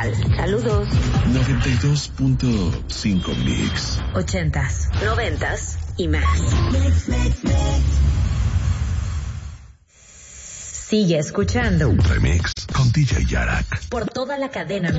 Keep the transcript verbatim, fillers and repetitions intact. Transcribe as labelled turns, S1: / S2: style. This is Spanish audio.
S1: Digital. Saludos.
S2: noventa y dos punto cinco Mix.
S1: Ochentas, noventas y más. Sigue escuchando
S2: Remix con D J Yarak.
S1: por toda la cadena